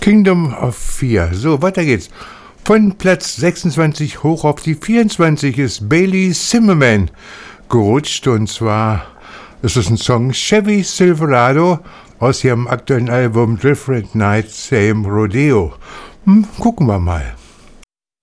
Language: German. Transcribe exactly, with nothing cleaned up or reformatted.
Kingdom of Fear. So, weiter geht's. Von Platz sechsundzwanzig hoch auf die vierundzwanzig ist Bailey Zimmerman gerutscht. Und zwar ist es ein Song Chevy Silverado aus ihrem aktuellen Album Different Nights, Same Rodeo. Hm, gucken wir mal.